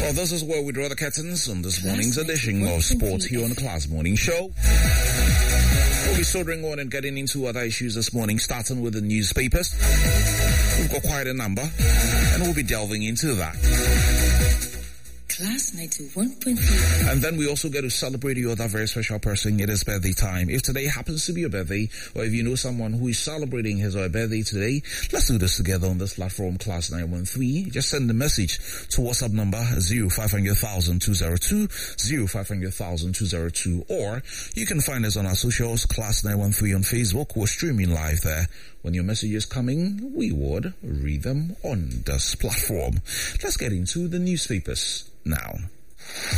Well, this is where we draw the curtains on this morning's edition of Sports here on the Class Morning Show. We'll be soldering on and getting into other issues this morning, starting with the newspapers. We've got quite a number, and we'll be delving into that. Class 91.3. And then we also get to celebrate your other very special person. It is birthday time. If today happens to be your birthday, or if you know someone who is celebrating his or her birthday today, let's do this together on this platform, Class 913. Just send a message to WhatsApp number 0500,202, 0500,202, or you can find us on our socials, Class 913 on Facebook. We're streaming live there. When your message is coming, we would read them on this platform. Let's get into the newspapers now.